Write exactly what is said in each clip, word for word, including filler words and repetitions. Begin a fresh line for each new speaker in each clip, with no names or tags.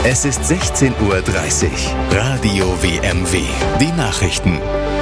Es ist sechzehn Uhr dreißig. Radio W M W. Die Nachrichten.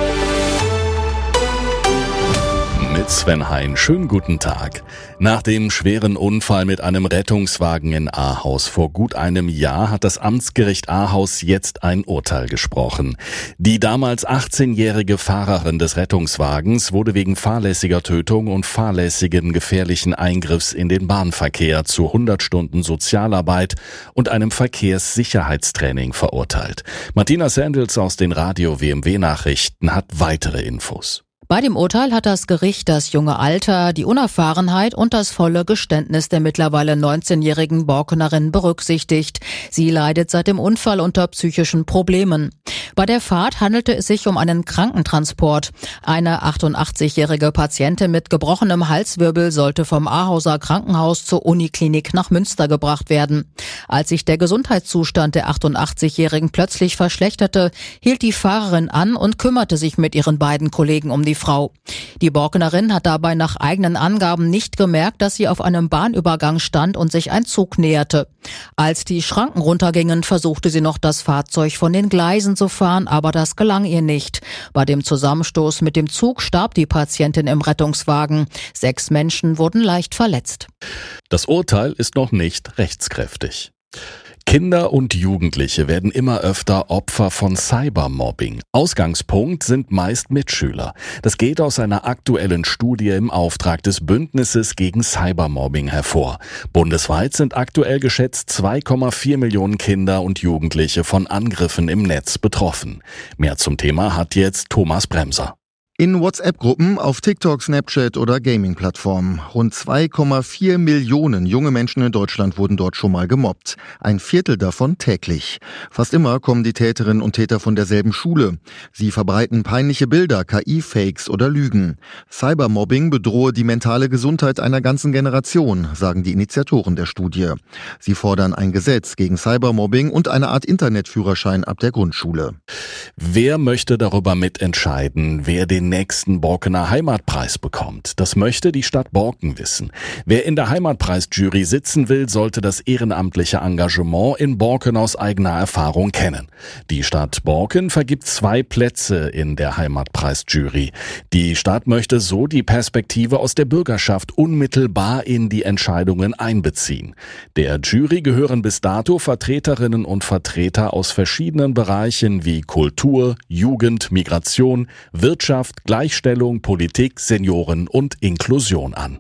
Mit Sven Hein. Schönen guten Tag. Nach dem schweren Unfall mit einem Rettungswagen in Ahaus vor gut einem Jahr hat das Amtsgericht Ahaus jetzt ein Urteil gesprochen. Die damals achtzehnjährige Fahrerin des Rettungswagens wurde wegen fahrlässiger Tötung und fahrlässigen gefährlichen Eingriffs in den Bahnverkehr zu hundert Stunden Sozialarbeit und einem Verkehrssicherheitstraining verurteilt. Martina Sandels aus den Radio W M W Nachrichten hat weitere Infos.
Bei dem Urteil hat das Gericht das junge Alter, die Unerfahrenheit und das volle Geständnis der mittlerweile neunzehnjährigen Borkenerin berücksichtigt. Sie leidet seit dem Unfall unter psychischen Problemen. Bei der Fahrt handelte es sich um einen Krankentransport. Eine achtundachtzigjährige Patientin mit gebrochenem Halswirbel sollte vom Ahauser Krankenhaus zur Uniklinik nach Münster gebracht werden. Als sich der Gesundheitszustand der achtundachtzigjährigen plötzlich verschlechterte, hielt die Fahrerin an und kümmerte sich mit ihren beiden Kollegen um die Frau. Die Borkenerin hat dabei nach eigenen Angaben nicht gemerkt, dass sie auf einem Bahnübergang stand und sich ein Zug näherte. Als die Schranken runtergingen, versuchte sie noch, das Fahrzeug von den Gleisen zu fahren, aber das gelang ihr nicht. Bei dem Zusammenstoß mit dem Zug starb die Patientin im Rettungswagen. Sechs Menschen wurden leicht verletzt.
Das Urteil ist noch nicht rechtskräftig. Kinder und Jugendliche werden immer öfter Opfer von Cybermobbing. Ausgangspunkt sind meist Mitschüler. Das geht aus einer aktuellen Studie im Auftrag des Bündnisses gegen Cybermobbing hervor. Bundesweit sind aktuell geschätzt zwei Komma vier Millionen Kinder und Jugendliche von Angriffen im Netz betroffen. Mehr zum Thema hat jetzt Thomas Bremser.
In WhatsApp-Gruppen, auf TikTok, Snapchat oder Gaming-Plattformen. Rund zwei Komma vier Millionen junge Menschen in Deutschland wurden dort schon mal gemobbt. Ein Viertel davon täglich. Fast immer kommen die Täterinnen und Täter von derselben Schule. Sie verbreiten peinliche Bilder, K I-Fakes oder Lügen. Cybermobbing bedrohe die mentale Gesundheit einer ganzen Generation, sagen die Initiatoren der Studie. Sie fordern ein Gesetz gegen Cybermobbing und eine Art Internetführerschein ab der Grundschule.
Wer möchte darüber mitentscheiden, wer den nächsten Borkener Heimatpreis bekommt? Das möchte die Stadt Borken wissen. Wer in der Heimatpreisjury sitzen will, sollte das ehrenamtliche Engagement in Borken aus eigener Erfahrung kennen. Die Stadt Borken vergibt zwei Plätze in der Heimatpreisjury. Die Stadt möchte so die Perspektive aus der Bürgerschaft unmittelbar in die Entscheidungen einbeziehen. Der Jury gehören bis dato Vertreterinnen und Vertreter aus verschiedenen Bereichen wie Kultur, Jugend, Migration, Wirtschaft, Gleichstellung, Politik, Senioren und Inklusion an.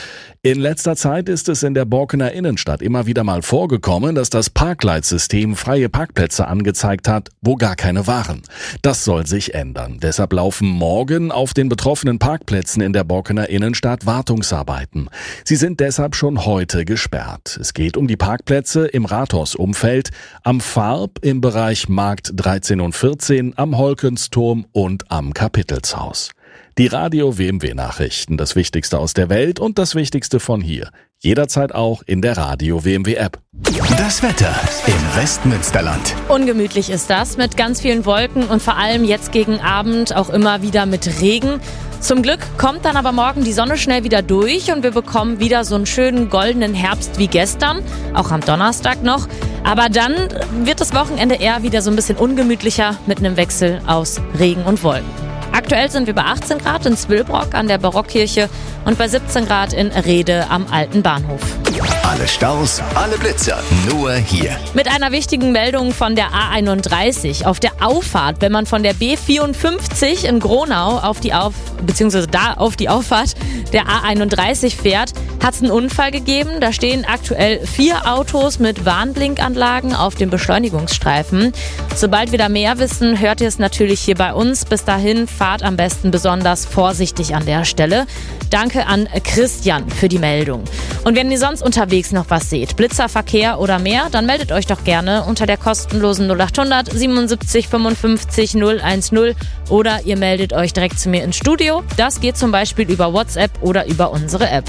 In letzter Zeit ist es in der Borkener Innenstadt immer wieder mal vorgekommen, dass das Parkleitsystem freie Parkplätze angezeigt hat, wo gar keine waren. Das soll sich ändern. Deshalb laufen morgen auf den betroffenen Parkplätzen in der Borkener Innenstadt Wartungsarbeiten. Sie sind deshalb schon heute gesperrt. Es geht um die Parkplätze im Rathausumfeld, am Farb im Bereich Markt dreizehn und vierzehn, am Holkensturm und am Kapitelshaus. Die Radio W M W Nachrichten, das Wichtigste aus der Welt und das Wichtigste von hier. Jederzeit auch in der Radio W M W App.
Das Wetter im Westmünsterland.
Ungemütlich ist das mit ganz vielen Wolken und vor allem jetzt gegen Abend auch immer wieder mit Regen. Zum Glück kommt dann aber morgen die Sonne schnell wieder durch und wir bekommen wieder so einen schönen goldenen Herbst wie gestern, auch am Donnerstag noch. Aber dann wird das Wochenende eher wieder so ein bisschen ungemütlicher mit einem Wechsel aus Regen und Wolken. Aktuell sind wir bei achtzehn Grad in Zwillbrock an der Barockkirche und bei siebzehn Grad in Rhede am Alten Bahnhof.
Alle Staus, alle Blitzer, nur hier.
Mit einer wichtigen Meldung von der A einunddreißig. Auf der Auffahrt, wenn man von der B vierundfünfzig in Gronau auf die Auf, beziehungsweise da auf die Auffahrt der A einunddreißig fährt, hat es einen Unfall gegeben. Da stehen aktuell vier Autos mit Warnblinkanlagen auf dem Beschleunigungsstreifen. Sobald wir da mehr wissen, hört ihr es natürlich hier bei uns. Bis dahin fahrt am besten besonders vorsichtig an der Stelle. Danke an Christian für die Meldung. Und wenn ihr sonst unterwegs noch was seht, Blitzerverkehr oder mehr, dann meldet euch doch gerne unter der kostenlosen null achthundert siebenundsiebzig fünfundfünfzig null eins null oder ihr meldet euch direkt zu mir ins Studio. Das geht zum Beispiel über WhatsApp oder über unsere App.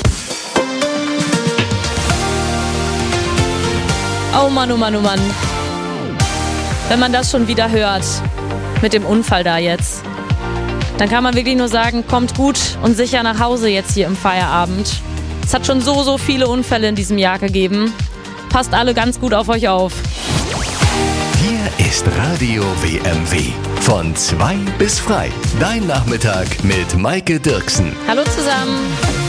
Oh Mann, oh Mann, oh Mann. Wenn man das schon wieder hört, mit dem Unfall da jetzt, dann kann man wirklich nur sagen, kommt gut und sicher nach Hause jetzt hier im Feierabend. Es hat schon so, so viele Unfälle in diesem Jahr gegeben. Passt alle ganz gut auf euch auf.
ist Radio W M W. Von zwei bis frei. Dein Nachmittag mit Maike Dirksen.
Hallo zusammen.